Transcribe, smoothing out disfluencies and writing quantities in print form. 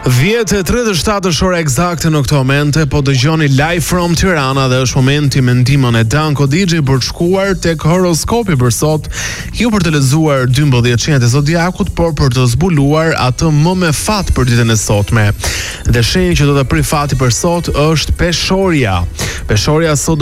10:37 orë eksakte në këtë moment, po dëgjoni live from Tirana dhe është momenti me ndihmën e Danko DJ për të shkuar tek horoskopi për sot, jo për të lexuar 12 shenjat e zodiakut, por për të zbuluar atë më me fat për ditën e sotme. Dhe shenja që do të pri fati për sot është Peshorja. Peshorja sot